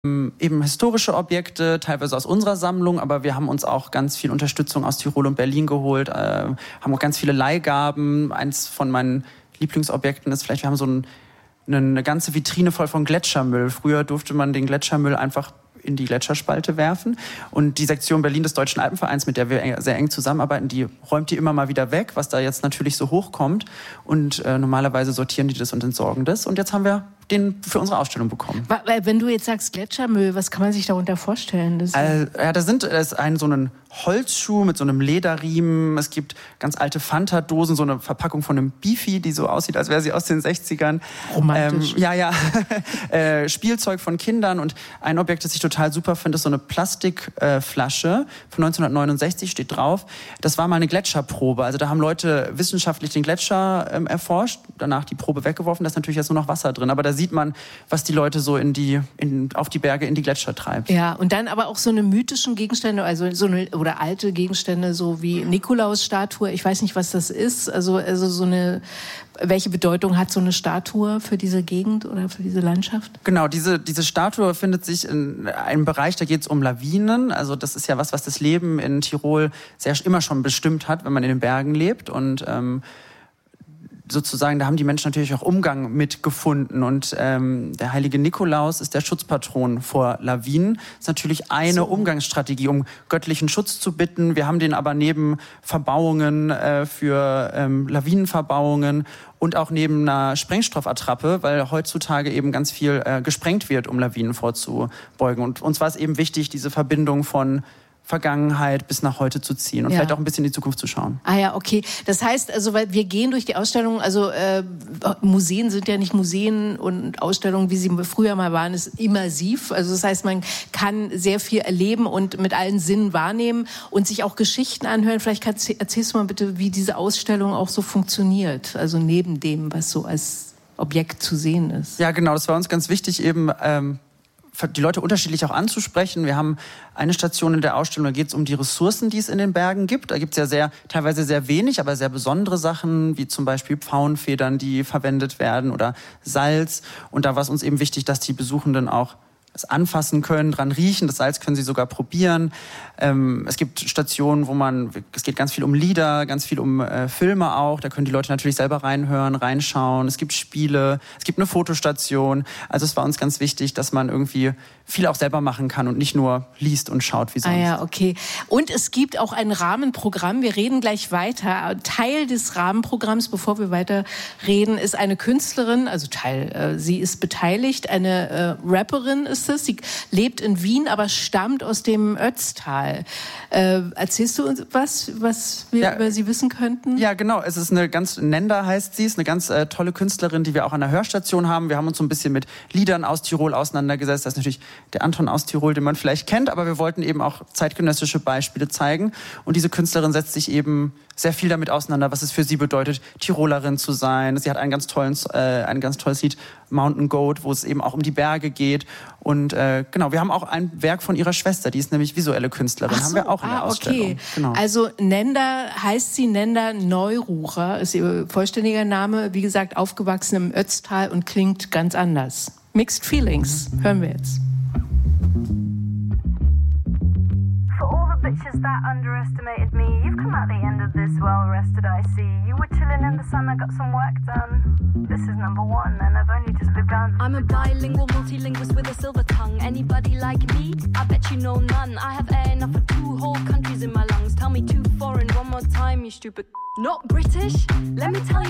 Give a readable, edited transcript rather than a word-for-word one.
eben historische Objekte, teilweise aus unserer Sammlung, aber wir haben uns auch ganz viel Unterstützung aus Tirol und Berlin geholt, haben auch ganz viele Leihgaben. Eins von meinen Lieblingsobjekten ist vielleicht, wir haben so eine ganze Vitrine voll von Gletschermüll. Früher durfte man den Gletschermüll einfach in die Gletscherspalte werfen. Und die Sektion Berlin des Deutschen Alpenvereins, mit der wir sehr eng zusammenarbeiten, die räumt die immer mal wieder weg, was da jetzt natürlich so hochkommt. Und normalerweise sortieren die das und entsorgen das. Und jetzt haben wir den für unsere Ausstellung bekommen. Wenn du jetzt sagst Gletschermüll, was kann man sich darunter vorstellen? Das ist so ein Holzschuh mit so einem Lederriemen. Es gibt ganz alte Fanta-Dosen, so eine Verpackung von einem Beefy, die so aussieht, als wäre sie aus den 60ern. Romantisch. Spielzeug von Kindern. Und ein Objekt, das ich total super finde, ist so eine Plastikflasche von 1969, steht drauf. Das war mal eine Gletscherprobe. Also da haben Leute wissenschaftlich den Gletscher erforscht, danach die Probe weggeworfen. Da ist natürlich jetzt nur noch Wasser drin. Aber da sieht man, was die Leute so auf die Berge, in die Gletscher treibt. Ja, und dann aber auch so eine mythischen Gegenstände, also oder alte Gegenstände, so wie Nikolaus-Statue. Ich weiß nicht, was das ist. Also welche Bedeutung hat so eine Statue für diese Gegend oder für diese Landschaft? Genau, diese Statue findet sich in einem Bereich, da geht es um Lawinen. Also das ist ja was das Leben in Tirol immer schon bestimmt hat, wenn man in den Bergen lebt. Und sozusagen, da haben die Menschen natürlich auch Umgang mit gefunden. Und der heilige Nikolaus ist der Schutzpatron vor Lawinen. Das ist natürlich eine Umgangsstrategie, um göttlichen Schutz zu bitten. Wir haben den aber neben Verbauungen für Lawinenverbauungen und auch neben einer Sprengstoffattrappe, weil heutzutage eben ganz viel gesprengt wird, um Lawinen vorzubeugen. Und uns war es eben wichtig, diese Verbindung von Vergangenheit bis nach heute zu ziehen und vielleicht auch ein bisschen in die Zukunft zu schauen. Ah ja, okay. Das heißt, also, weil wir gehen durch die Ausstellung, also Museen sind ja nicht Museen und Ausstellungen, wie sie früher mal waren, ist immersiv. Also das heißt, man kann sehr viel erleben und mit allen Sinnen wahrnehmen und sich auch Geschichten anhören. Vielleicht erzählst du mal bitte, wie diese Ausstellung auch so funktioniert, also neben dem, was so als Objekt zu sehen ist. Ja, genau, das war uns ganz wichtig, eben die Leute unterschiedlich auch anzusprechen. Wir haben eine Station in der Ausstellung, da geht es um die Ressourcen, die es in den Bergen gibt. Da gibt es ja teilweise sehr wenig, aber sehr besondere Sachen, wie zum Beispiel Pfauenfedern, die verwendet werden oder Salz. Und da war es uns eben wichtig, dass die Besuchenden auch es anfassen können, dran riechen. Das Salz können sie sogar probieren. Es gibt Stationen, es geht ganz viel um Lieder, ganz viel um Filme auch. Da können die Leute natürlich selber reinhören, reinschauen. Es gibt Spiele, es gibt eine Fotostation. Also es war uns ganz wichtig, dass man irgendwie viel auch selber machen kann und nicht nur liest und schaut wie sonst. Ah ja, okay. Und es gibt auch ein Rahmenprogramm. Wir reden gleich weiter. Teil des Rahmenprogramms, bevor wir weiter reden, ist eine Künstlerin, also sie ist beteiligt, eine Rapperin ist es. Sie lebt in Wien, aber stammt aus dem Ötztal. Erzählst du uns was wir über sie wissen könnten? Ja, genau. Es ist Nenda heißt sie, ist eine ganz tolle Künstlerin, die wir auch an der Hörstation haben. Wir haben uns so ein bisschen mit Liedern aus Tirol auseinandergesetzt. Das ist natürlich der Anton aus Tirol, den man vielleicht kennt, aber wir wollten eben auch zeitgenössische Beispiele zeigen. Und diese Künstlerin setzt sich eben sehr viel damit auseinander, was es für sie bedeutet, Tirolerin zu sein. Sie hat ein ganz tolles Lied, Mountain Goat, wo es eben auch um die Berge geht. Und genau, wir haben auch ein Werk von ihrer Schwester, die ist nämlich visuelle Künstlerin, haben wir auch in der Ausstellung. Okay. Genau. Also Nenda Neururer, ist ihr vollständiger Name, wie gesagt, aufgewachsen im Ötztal und klingt ganz anders. Mixed Feelings, hören wir jetzt. Bitches that underestimated me. You've come at the end of this well rested, I see. You were chilling in the sun, I got some work done. This is number one, and I've only just begun. I'm a bilingual multilingualist with a silver tongue. Anybody like me? I bet you know none. I have air enough for 2 whole countries in my lungs. Tell me 2 foreign one more time, you stupid. Not British? Let me tell you